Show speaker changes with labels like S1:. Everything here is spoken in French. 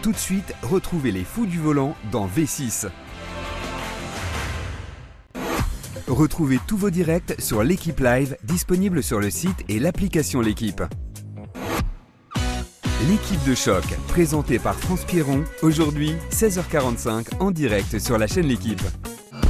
S1: Tout de suite, retrouvez les fous du volant dans V6. Retrouvez tous vos directs sur l'équipe live, disponible sur le site et l'application L'équipe. L'équipe de choc, présentée par France Pierron, aujourd'hui 16h45 en direct sur la chaîne L'équipe.